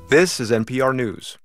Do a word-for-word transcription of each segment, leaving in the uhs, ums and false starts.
This is N P R News.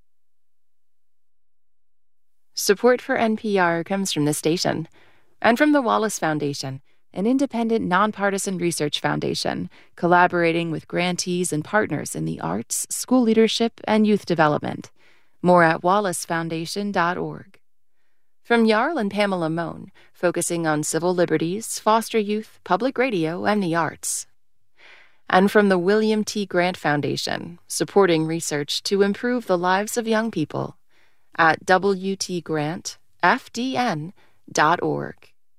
Support for N P R comes from this station and from the Wallace Foundation, an independent, nonpartisan research foundation collaborating with grantees and partners in the arts, school leadership, and youth development. More at wallace foundation dot org. From Jarl and Pamela Mohn, focusing on civil liberties, foster youth, public radio, and the arts. And from the William T. Grant Foundation, supporting research to improve the lives of young people at w t grant f d n dot org.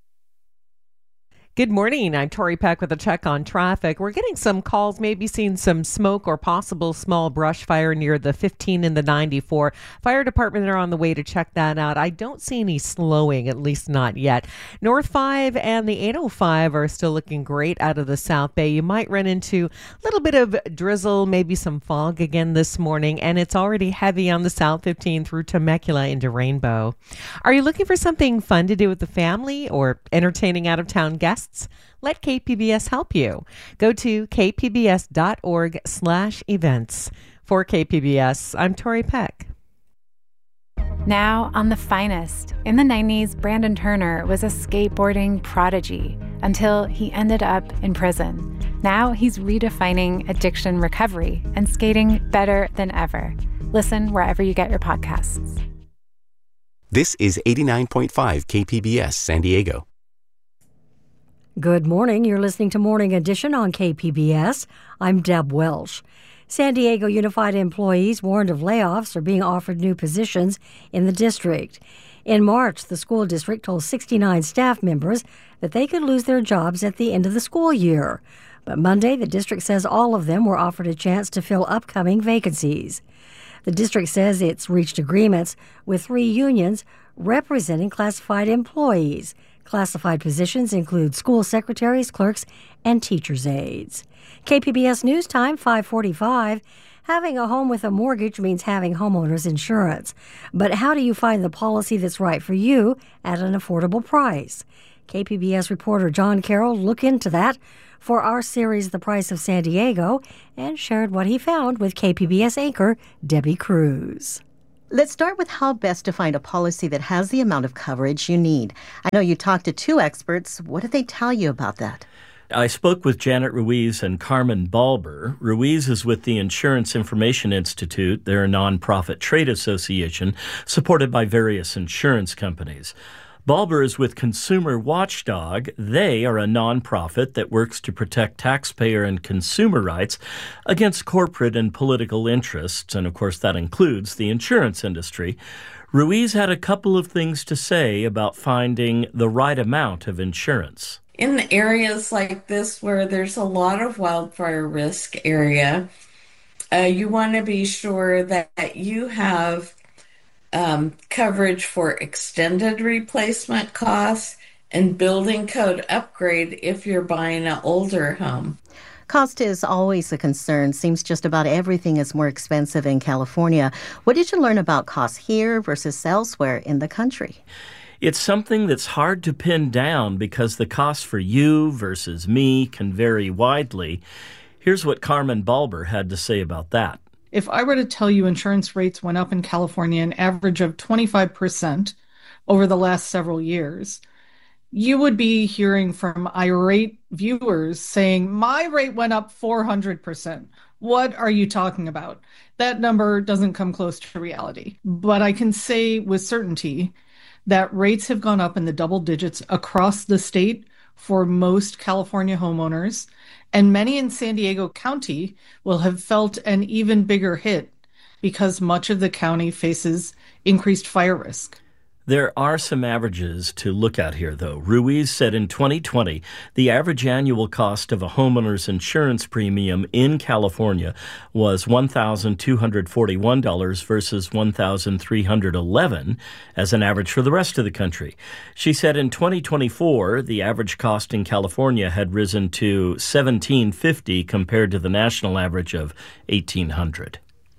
Good morning. I'm Tori Peck with a check on traffic. We're getting some calls, maybe seeing some smoke or possible small brush fire near the fifteen and the ninety-four. Fire department are on the way to check that out. I don't see any slowing, at least not yet. North five and the eight oh five are still looking great out of the South Bay. You might run into a little bit of drizzle, maybe some fog again this morning, and it's already heavy on the South fifteen through Temecula into Rainbow. Are you looking for something fun to do with the family or entertaining out-of-town guests? Let K P B S help you. Go to k p b s dot org slash events. For K P B S, I'm Tori Peck. Now on The Finest. In the nineties, Brandon Turner was a skateboarding prodigy until he ended up in prison. Now he's redefining addiction recovery and skating better than ever. Listen wherever you get your podcasts. This is eighty-nine point five K P B S San Diego. Good morning. You're listening to Morning Edition on K P B S. I'm Deb Welsh. San Diego Unified employees warned of layoffs are being offered new positions in the district. In March, the school district told sixty-nine staff members that they could lose their jobs at the end of the school year. But Monday, the district says all of them were offered a chance to fill upcoming vacancies. The district says it's reached agreements with three unions representing classified employees. Classified positions include school secretaries, clerks, and teachers' aides. K P B S News Time, five forty-five. Having a home with a mortgage means having homeowners insurance. But how do you find the policy that's right for you at an affordable price? K P B S reporter John Carroll looked into that for our series The Price of San Diego and shared what he found with K P B S anchor Debbie Cruz. Let's start with how best to find a policy that has the amount of coverage you need. I know you talked to two experts. What did they tell you about that? I spoke with Janet Ruiz and Carmen Balber. Ruiz is with the Insurance Information Institute. They're a nonprofit trade association supported by various insurance companies. Balber is with Consumer Watchdog. They are a nonprofit that works to protect taxpayer and consumer rights against corporate and political interests, and of course that includes the insurance industry. Ruiz had a couple of things to say about finding the right amount of insurance. In areas like this where there's a lot of wildfire risk area, uh, you want to be sure that you have Um, coverage for extended replacement costs and building code upgrade if you're buying an older home. Cost is always a concern. Seems just about everything is more expensive in California. What did you learn about costs here versus elsewhere in the country? It's something that's hard to pin down because the cost for you versus me can vary widely. Here's what Carmen Balber had to say about that. If I were to tell you insurance rates went up in California an average of twenty-five percent over the last several years, you would be hearing from irate viewers saying, my rate went up four hundred percent. What are you talking about? That number doesn't come close to reality. But I can say with certainty that rates have gone up in the double digits across the state for most California homeowners, and many in San Diego County will have felt an even bigger hit because much of the county faces increased fire risk. There are some averages to look at here, though. Ruiz said in twenty twenty, the average annual cost of a homeowner's insurance premium in California was one thousand two hundred forty-one dollars versus one thousand three hundred eleven dollars as an average for the rest of the country. She said in twenty twenty-four, the average cost in California had risen to seventeen fifty compared to the national average of eighteen hundred.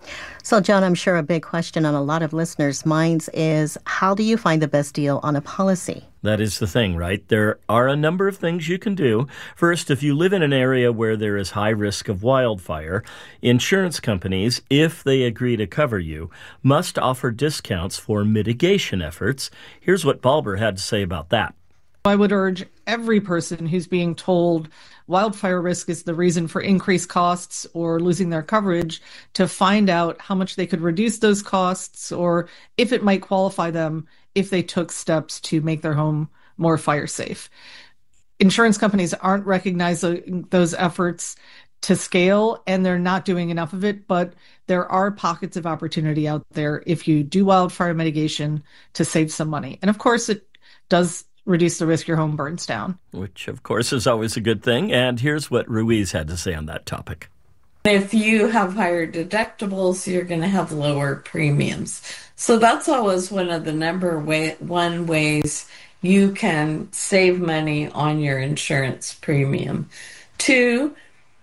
So, John, I'm sure a big question on a lot of listeners' minds is, how do you find the best deal on a policy? That is the thing, right? There are a number of things you can do. First, if you live in an area where there is high risk of wildfire, insurance companies, if they agree to cover you, must offer discounts for mitigation efforts. Here's what Balber had to say about that. I would urge every person who's being told wildfire risk is the reason for increased costs or losing their coverage to find out how much they could reduce those costs, or if it might qualify them if they took steps to make their home more fire safe. Insurance companies aren't recognizing those efforts to scale, and they're not doing enough of it, but there are pockets of opportunity out there if you do wildfire mitigation to save some money. And of course, it does reduce the risk your home burns down. Which, of course, is always a good thing. And here's what Ruiz had to say on that topic. If you have higher deductibles, you're going to have lower premiums. So that's always one of the number way, one ways you can save money on your insurance premium. Two,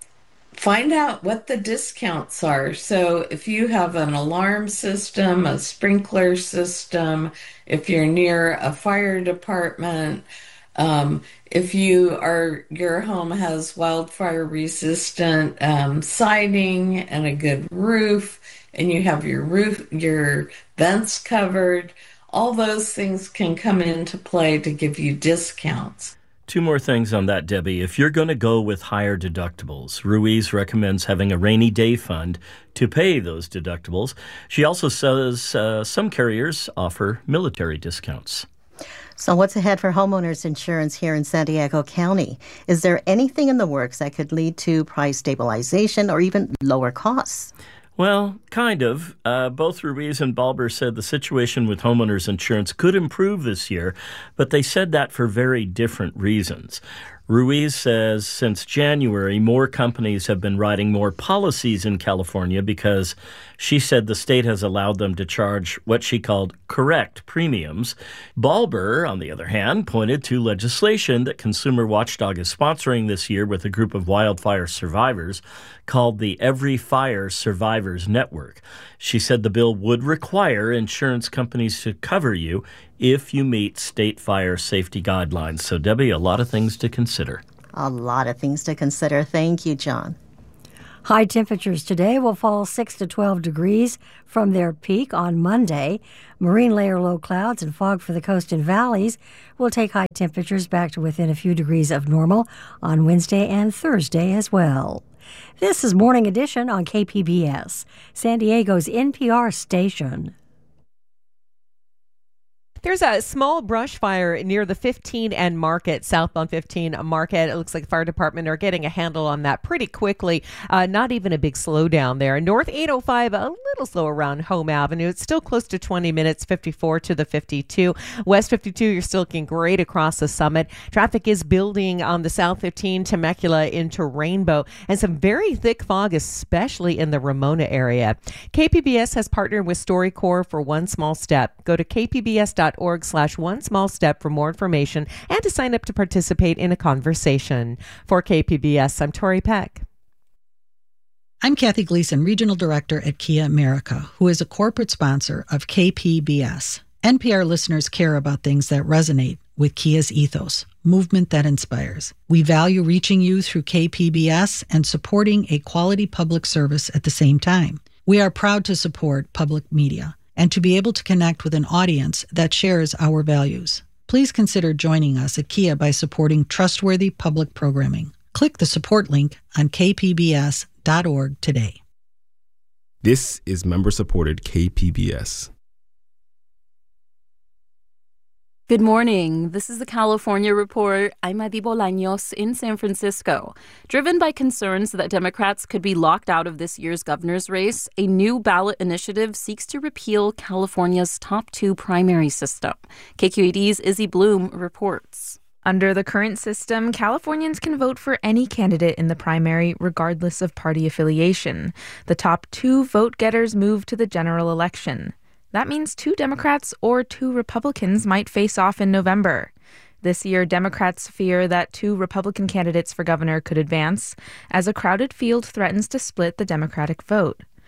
find out what the discounts are. So if you have an alarm system, a sprinkler system, if you're near a fire department, um, if you are your home has wildfire resistant um, siding and a good roof, and you have your roof, your vents covered, all those things can come into play to give you discounts. Two more things on that, Debbie. If you're going to go with higher deductibles, Ruiz recommends having a rainy day fund to pay those deductibles. She also says uh, some carriers offer military discounts. So what's ahead for homeowners insurance here in San Diego County? Is there anything in the works that could lead to price stabilization or even lower costs? Well, kind of. Uh, both Ruiz and Balber said the situation with homeowners insurance could improve this year, but they said that for very different reasons. Ruiz says since January, more companies have been writing more policies in California because she said the state has allowed them to charge what she called correct premiums. Balber, on the other hand, pointed to legislation that Consumer Watchdog is sponsoring this year with a group of wildfire survivors called the Every Fire Survivors Network. She said the bill would require insurance companies to cover you if you meet state fire safety guidelines. So, Debbie, a lot of things to consider. A lot of things to consider. Thank you, John. High temperatures today will fall six to twelve degrees from their peak on Monday. Marine layer low clouds and fog for the coast and valleys will take high temperatures back to within a few degrees of normal on Wednesday and Thursday as well. This is Morning Edition on K P B S, San Diego's N P R station. There's a small brush fire near the fifteen and Market, southbound fifteen Market. It looks like the fire department are getting a handle on that pretty quickly. Uh, not even a big slowdown there. North eight oh five, a little slow around Home Avenue. It's still close to twenty minutes, fifty-four to the fifty-two. West fifty-two, you're still looking great across the summit. Traffic is building on the South fifteen, Temecula into Rainbow, and some very thick fog, especially in the Ramona area. K P B S has partnered with StoryCorps for One Small Step. Go to k p b s dot org slash one small step for more information and to sign up to participate in a conversation. For K P B S, I'm Tori Peck. I'm Kathy Gleason, Regional Director at Kia America, who is a corporate sponsor of K P B S. N P R listeners care about things that resonate with Kia's ethos, movement that inspires. We value reaching you through K P B S and supporting a quality public service at the same time. We are proud to support public media and to be able to connect with an audience that shares our values. Please consider joining us at Kia by supporting trustworthy public programming. Click the support link on k p b s dot org today. This is member-supported K P B S. Good morning. This is the California Report. I'm Adi Bolaños in San Francisco. Driven by concerns that Democrats could be locked out of this year's governor's race, a new ballot initiative seeks to repeal California's top two primary system. K Q A D's Izzy Bloom reports. Under the current system, Californians can vote for any candidate in the primary, regardless of party affiliation. The top two vote-getters move to the general election. That means two Democrats or two Republicans might face off in November. This year, Democrats fear that two Republican candidates for governor could advance, as a crowded field threatens to split the Democratic vote.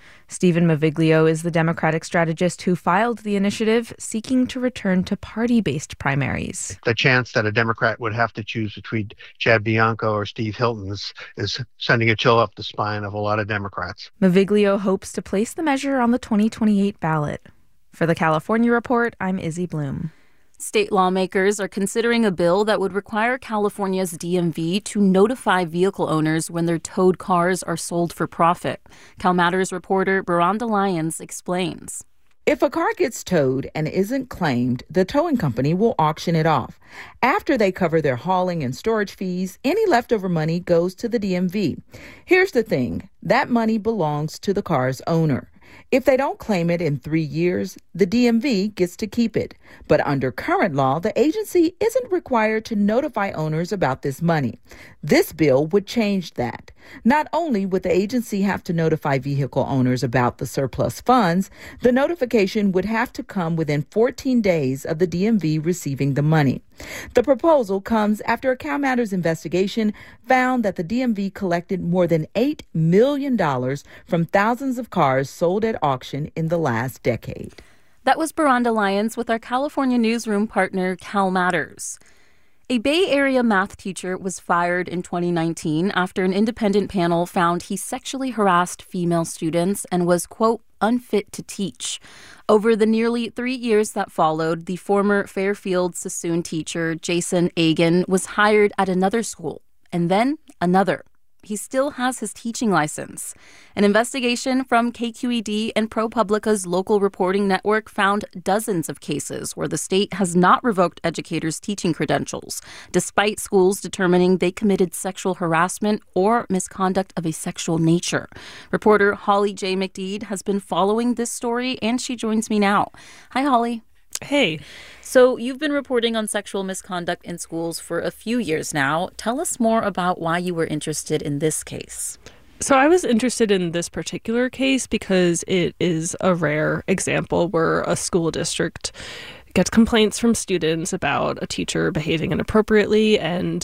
Stephen Maviglio is the Democratic strategist who filed the initiative seeking to return to party-based primaries. The chance that a Democrat would have to choose between Chad Bianco or Steve Hilton's is sending a chill up the spine of a lot of Democrats. Maviglio hopes to place the measure on the twenty twenty-eight ballot. For the California Report, I'm Izzy Bloom. State lawmakers are considering a bill that would require California's D M V to notify vehicle owners when their towed cars are sold for profit. CalMatters reporter Beronda Lyons explains. If a car gets towed and isn't claimed, the towing company will auction it off. After they cover their hauling and storage fees, any leftover money goes to the D M V. Here's the thing, that money belongs to the car's owner. If they don't claim it in three years, the D M V gets to keep it. But under current law, the agency isn't required to notify owners about this money. This bill would change that. Not only would the agency have to notify vehicle owners about the surplus funds, the notification would have to come within fourteen days of the D M V receiving the money. The proposal comes after a CalMatters investigation found that the D M V collected more than eight million dollars from thousands of cars sold at auction in the last decade. That was Beronda Lyons with our California newsroom partner, CalMatters. A Bay Area math teacher was fired in twenty nineteen after an independent panel found he sexually harassed female students and was, quote, unfit to teach. Over the nearly three years that followed, the former Fairfield Sassoon teacher, Jason Agan, was hired at another school, and then another. He still has his teaching license. An investigation from K Q E D and ProPublica's local reporting network found dozens of cases where the state has not revoked educators' teaching credentials, despite schools determining they committed sexual harassment or misconduct of a sexual nature. Reporter Holly J. McDeed has been following this story, and she joins me now. Hi, Holly. Hey. So you've been reporting on sexual misconduct in schools for a few years now. Tell us more about why you were interested in this case. So I was interested in this particular case because it is a rare example where a school district gets complaints from students about a teacher behaving inappropriately and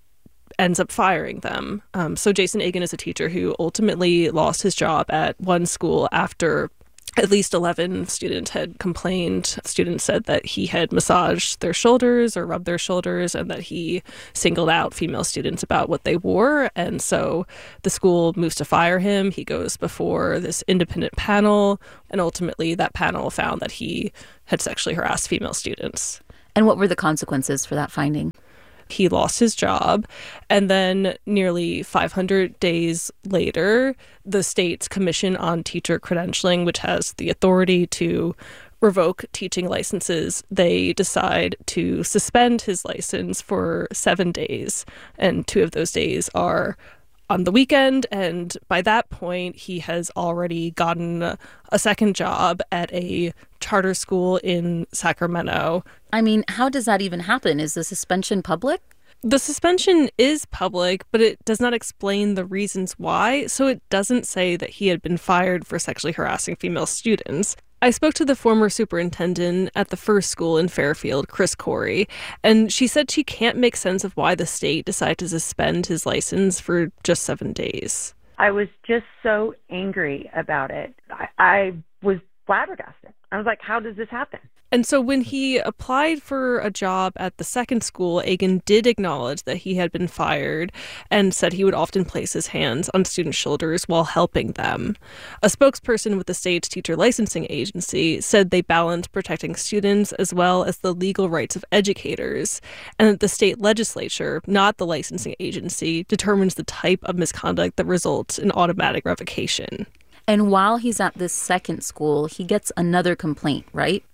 ends up firing them. Um, so Jason Agan is a teacher who ultimately lost his job at one school after at least eleven students had complained. Students said that he had massaged their shoulders or rubbed their shoulders and that he singled out female students about what they wore. And so the school moves to fire him. He goes before this independent panel, and ultimately that panel found that he had sexually harassed female students. And what were the consequences for that finding? He lost his job, and then nearly five hundred days later, the state's Commission on Teacher Credentialing, which has the authority to revoke teaching licenses, they decide to suspend his license for seven days, and two of those days are on the weekend, and by that point, he has already gotten a second job at a charter school in Sacramento. I mean, how does that even happen? Is the suspension public? The suspension is public, but it does not explain the reasons why, so it doesn't say that he had been fired for sexually harassing female students. I spoke to the former superintendent at the first school in Fairfield, Chris Corey, and she said she can't make sense of why the state decided to suspend his license for just seven days. I was just so angry about it. I, I was flabbergasted. I was like, how does this happen? And so when he applied for a job at the second school, Agan did acknowledge that he had been fired and said he would often place his hands on students' shoulders while helping them. A spokesperson with the state's teacher licensing agency said they balanced protecting students as well as the legal rights of educators, and that the state legislature, not the licensing agency, determines the type of misconduct that results in automatic revocation. And while he's at this second school, he gets another complaint, right?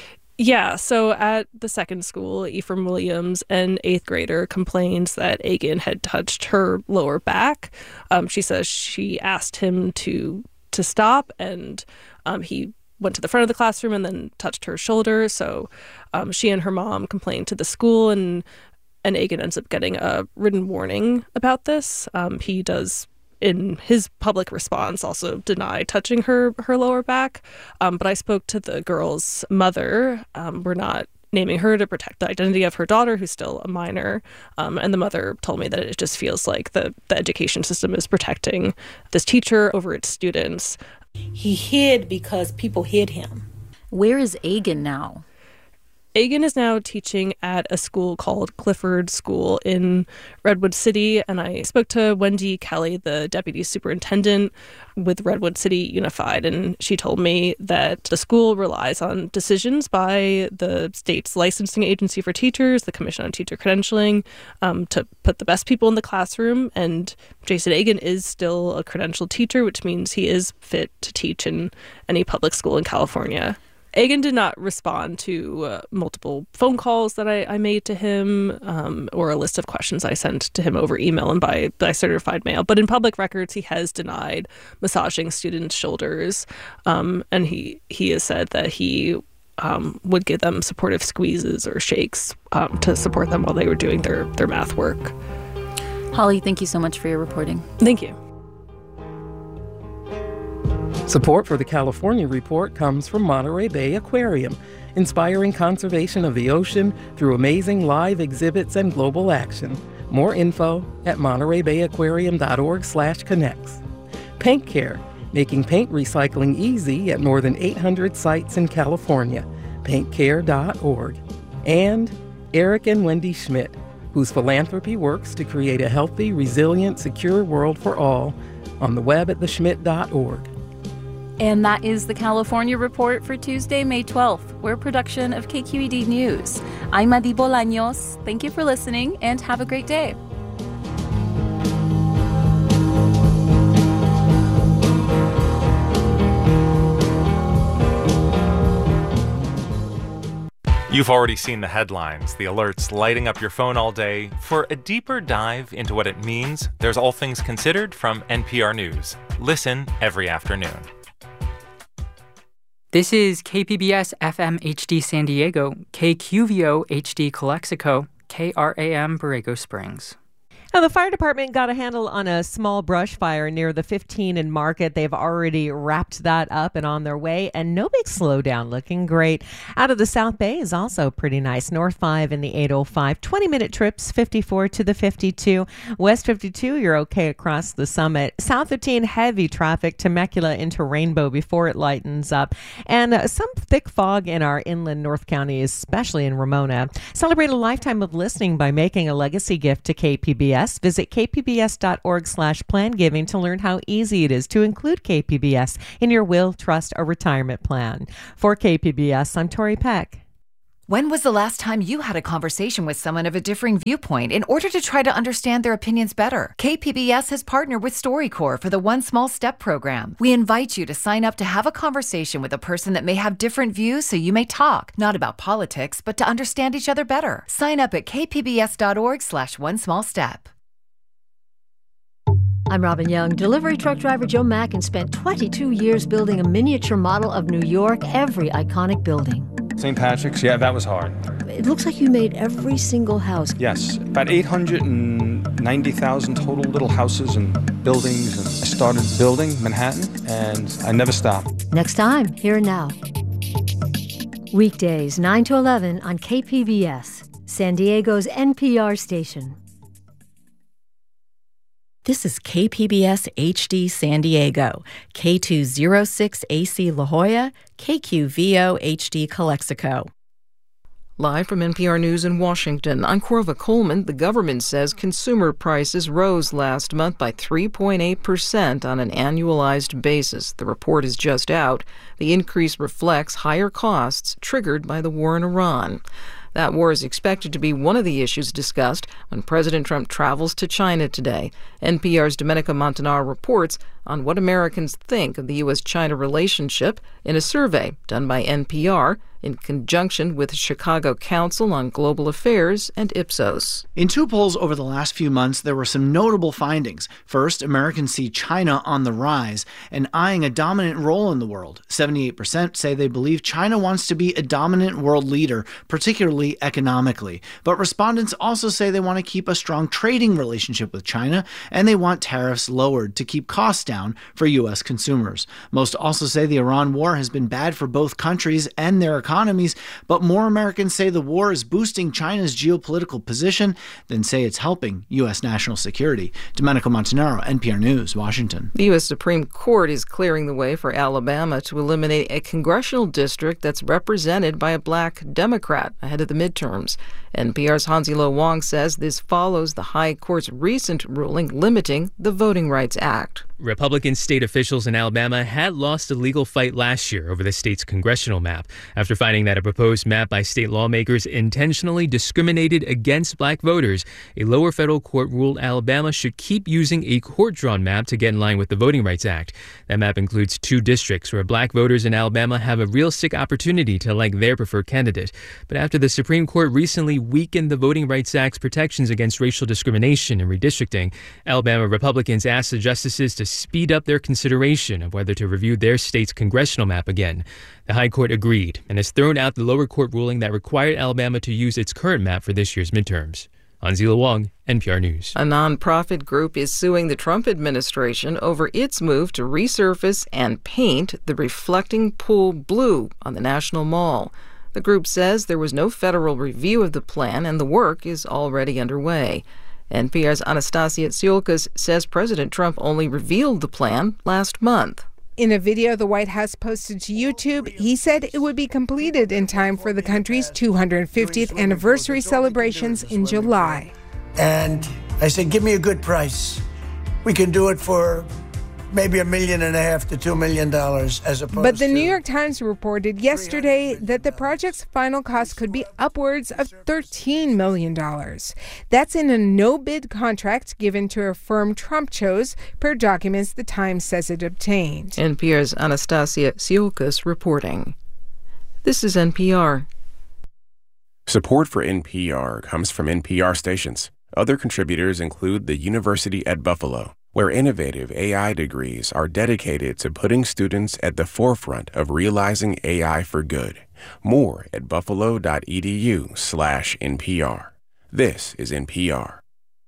Yeah, so at the second school, Ephraim Williams, an eighth grader, complains that Agan had touched her lower back. Um, she says she asked him to to stop, and um, he went to the front of the classroom and then touched her shoulder. So um, she and her mom complained to the school, and and Agan ends up getting a written warning about this. Um, he does, in his public response, also deny touching her her lower back. Um, but I spoke to the girl's mother. Um, we're not naming her to protect the identity of her daughter, who's still a minor. Um, and the mother told me that it just feels like the, the education system is protecting this teacher over its students. He hid because people hid him. Where is Agan now? Agan is now teaching at a school called Clifford School in Redwood City, and I spoke to Wendy Kelly, the deputy superintendent with Redwood City Unified, and she told me that the school relies on decisions by the state's licensing agency for teachers, the Commission on Teacher Credentialing, um, to put the best people in the classroom, and Jason Agan is still a credentialed teacher, which means he is fit to teach in any public school in California. Agan did not respond to uh, multiple phone calls that I, I made to him um, or a list of questions I sent to him over email and by, by certified mail. But in public records, he has denied massaging students' shoulders. Um, and he, he has said that he um, would give them supportive squeezes or shakes um, to support them while they were doing their, their math work. Holly, thank you so much for your reporting. Thank you. Support for the California Report comes from Monterey Bay Aquarium, inspiring conservation of the ocean through amazing live exhibits and global action. More info at monterey bay aquarium dot org slash connects. Paint Care, making paint recycling easy at more than eight hundred sites in California. paint care dot org. And Eric and Wendy Schmidt, whose philanthropy works to create a healthy, resilient, secure world for all, on the web at the schmidt dot org. And that is the California Report for Tuesday, May twelfth. We're a production of K Q E D News. I'm Madi Bolaños. Thank you for listening and have a great day. You've already seen the headlines, the alerts lighting up your phone all day. For a deeper dive into what it means, there's All Things Considered from N P R News. Listen every afternoon. This is K P B S F M H D San Diego, K Q V O H D Calexico, K R A M Borrego Springs. Now, the fire department got a handle on a small brush fire near the fifteen and Market. They've already wrapped that up and on their way, and no big slowdown. Looking great. Out of the South Bay is also pretty nice. North five in the eight oh five. twenty-minute trips, fifty-four to the fifty-two. West fifty-two, you're okay across the Summit. South fifteen, heavy traffic. Temecula into Rainbow before it lightens up. And uh, some thick fog in our inland North County, especially in Ramona. Celebrate a lifetime of listening by making a legacy gift to K P B S. Visit k p b s dot org slash plan giving to learn how easy it is to include K P B S in your will, trust, or retirement plan. For K P B S, I'm Tori Peck. When was the last time you had a conversation with someone of a differing viewpoint in order to try to understand their opinions better? K P B S has partnered with StoryCorps for the One Small Step program. We invite you to sign up to have a conversation with a person that may have different views so you may talk, not about politics, but to understand each other better. Sign up at k p b s dot org slash one small step. I'm Robin Young. Delivery truck driver Joe Mackin spent twenty-two years building a miniature model of New York, every iconic building. Saint Patrick's, yeah, that was hard. It looks like you made every single house. Yes, about eight hundred ninety thousand total little houses and buildings. And I started building Manhattan, and I never stopped. Next time, Here and Now. Weekdays, nine to eleven on K P B S, San Diego's N P R station. This is K P B S H D San Diego, K two oh six A C La Jolla, K Q V O H D Calexico. Live from N P R News in Washington, I'm Corva Coleman. The government says consumer prices rose last month by three point eight percent on an annualized basis. The report is just out. The increase reflects higher costs triggered by the war in Iran. That war is expected to be one of the issues discussed when President Trump travels to China today. N P R's Domenica Montanaro reports on what Americans think of the U S China relationship in a survey done by N P R in conjunction with the Chicago Council on Global Affairs and Ipsos. In two polls over the last few months, there were some notable findings. First, Americans see China on the rise and eyeing a dominant role in the world. seventy-eight percent say they believe China wants to be a dominant world leader, particularly economically. But respondents also say they want to keep a strong trading relationship with China, and they want tariffs lowered to keep costs down. letdown for U S consumers. Most also say the Iran war has been bad for both countries and their economies, but more Americans say the war is boosting China's geopolitical position than say it's helping U S national security. Domenico Montanaro, N P R News, Washington. The U S Supreme Court is clearing the way for Alabama to eliminate a congressional district that's represented by a black Democrat ahead of the midterms. N P R's Hansi-Lo Wong says this follows the High Court's recent ruling limiting the Voting Rights Act. Republican state officials in Alabama had lost a legal fight last year over the state's congressional map after finding that a proposed map by state lawmakers intentionally discriminated against black voters. A lower federal court ruled Alabama should keep using a court-drawn map to get in line with the Voting Rights Act. That map includes two districts where black voters in Alabama have a realistic opportunity to elect their preferred candidate. But after the Supreme Court recently weakened the Voting Rights Act's protections against racial discrimination and redistricting, Alabama Republicans asked the justices to speed up their consideration of whether to review their state's congressional map again. The High Court agreed and has thrown out the lower court ruling that required Alabama to use its current map for this year's midterms. Hansi-Lo Wong, N P R News. A nonprofit group is suing the Trump administration over its move to resurface and paint the reflecting pool blue on the National Mall. The group says there was no federal review of the plan and the work is already underway. N P R's Anastasia Tsiolkas says President Trump only revealed the plan last month. In a video the White House posted to YouTube, he said it would be completed in time for the country's two hundred fiftieth anniversary celebrations in July. And I said, give me a good price. We can do it for maybe a million and a half to two million dollars as opposed to... But the New York Times reported yesterday that the project's final cost could be upwards of thirteen million dollars. That's in a no-bid contract given to a firm Trump chose, per documents the Times says it obtained. N P R's Anastasia Tsiolkas reporting. This is N P R. Support for N P R comes from N P R stations. Other contributors include the University at Buffalo, where innovative A I degrees are dedicated to putting students at the forefront of realizing A I for good. More at buffalo.edu slash NPR. This is N P R.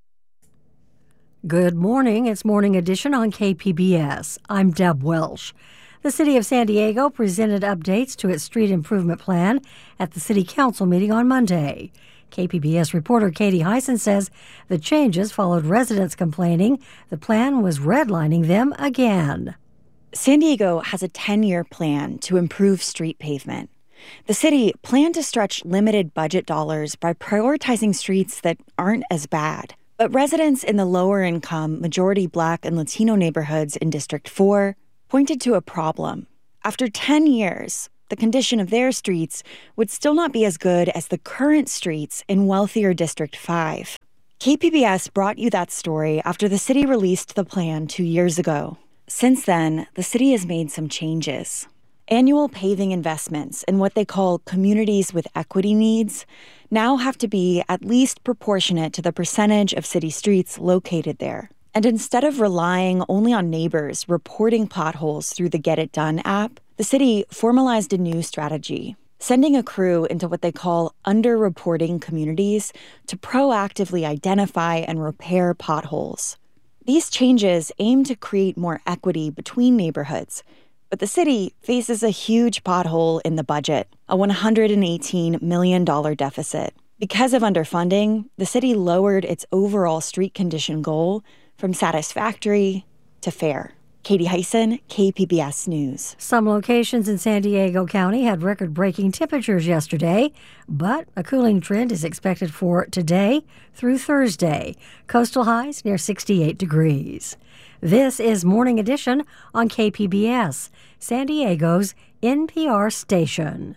Good morning. It's Morning Edition on K P B S. I'm Deb Welsh. The City of San Diego presented updates to its street improvement plan at the City Council meeting on Monday. K P B S reporter Katie Hyson says the changes followed residents complaining the plan was redlining them again. San Diego has a ten-year plan to improve street pavement. The city planned to stretch limited budget dollars by prioritizing streets that aren't as bad. But residents in the lower-income, majority Black and Latino neighborhoods in District four pointed to a problem. After ten years, the condition of their streets would still not be as good as the current streets in wealthier District five. K P B S brought you that story after the city released the plan two years ago. Since then, the city has made some changes. Annual paving investments in what they call communities with equity needs now have to be at least proportionate to the percentage of city streets located there. And instead of relying only on neighbors reporting potholes through the Get It Done app, the city formalized a new strategy, sending a crew into what they call underreporting communities to proactively identify and repair potholes. These changes aim to create more equity between neighborhoods, but the city faces a huge pothole in the budget, a one hundred eighteen million dollars deficit. Because of underfunding, the city lowered its overall street condition goal from satisfactory to fair. Katie Hyson, K P B S News. Some locations in San Diego County had record-breaking temperatures yesterday, but a cooling trend is expected for today through Thursday. Coastal highs near sixty-eight degrees. This is Morning Edition on K P B S, San Diego's N P R station.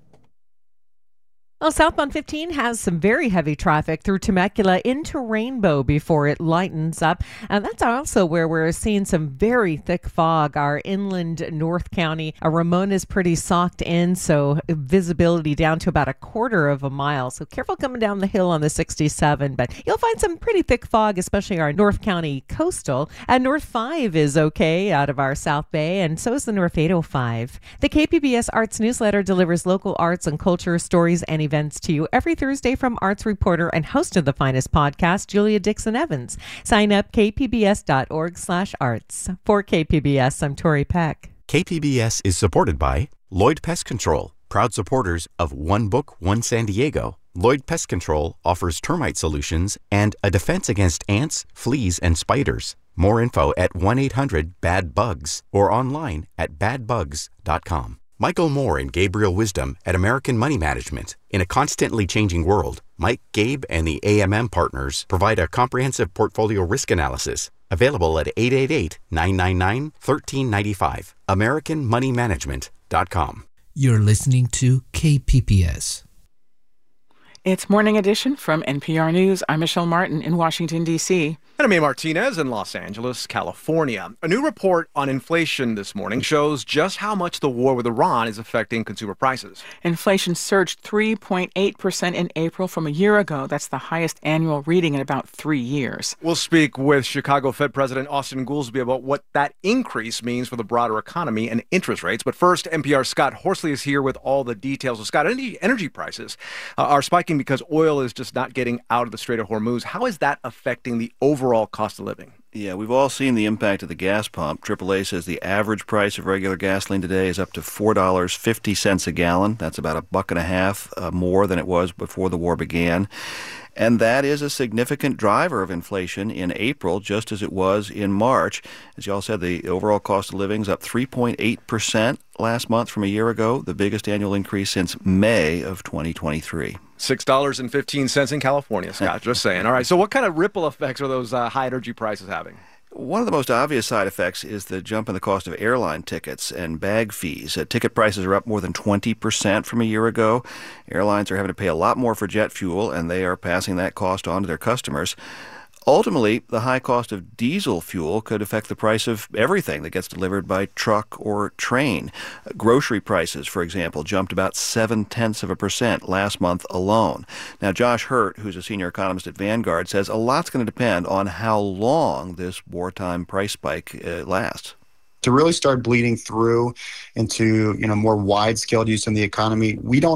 Well, southbound fifteen has some very heavy traffic through Temecula into Rainbow before it lightens up. And that's also where we're seeing some very thick fog. Our inland North County, uh, Ramona is pretty socked in, so visibility down to about a quarter of a mile. So careful coming down the hill on the sixty-seven. But you'll find some pretty thick fog, especially our North County coastal. And North five is okay out of our South Bay, and so is the North eight oh five. The K P B S Arts Newsletter delivers local arts and culture stories and events to you every Thursday from arts reporter and host of the finest podcast, Julia Dixon-Evans. Sign up kpbs.org slash arts. For K P B S, I'm Tori Peck. K P B S is supported by Lloyd Pest Control, proud supporters of One Book, One San Diego. Lloyd Pest Control offers termite solutions and a defense against ants, fleas, and spiders. More info at one eight hundred bad bugs or online at bad bugs dot com. Michael Moore and Gabriel Wisdom at American Money Management. In a constantly changing world, Mike, Gabe, and the A M M partners provide a comprehensive portfolio risk analysis. Available at eight eight eight, nine nine nine, one three nine five. American Money Management dot com. You're listening to K P P S. It's Morning Edition from N P R News. I'm Michelle Martin in Washington, D C And I'm A. Martinez in Los Angeles, California. A new report on inflation this morning shows just how much the war with Iran is affecting consumer prices. Inflation surged three point eight percent in April from a year ago. That's the highest annual reading in about three years. We'll speak with Chicago Fed President Austin Goolsbee about what that increase means for the broader economy and interest rates. But first, N P R's Scott Horsley is here with all the details. So, Scott, energy, energy prices uh, are spiking because oil is just not getting out of the Strait of Hormuz. How is that affecting the overall cost of living? Yeah, we've all seen the impact of the gas pump. triple A says the average price of regular gasoline today is up to four dollars and fifty cents a gallon. That's about a buck and a half uh, more than it was before the war began. And that is a significant driver of inflation in April, just as it was in March. As you all said, the overall cost of living is up three point eight percent last month from a year ago, the biggest annual increase since May of twenty twenty-three. six dollars and fifteen cents in California, Scott, just saying. All right, so what kind of ripple effects are those uh, high energy prices having? One of the most obvious side effects is the jump in the cost of airline tickets and bag fees. Uh, ticket prices are up more than twenty percent from a year ago. Airlines are having to pay a lot more for jet fuel, and they are passing that cost on to their customers. Ultimately, the high cost of diesel fuel could affect the price of everything that gets delivered by truck or train. Uh, grocery prices, for example, jumped about seven-tenths of a percent last month alone. Now, Josh Hurt, who's a senior economist at Vanguard, says a lot's going to depend on how long this wartime price spike uh, lasts. To really start bleeding through into, you know, more wide-scale use in the economy, we don't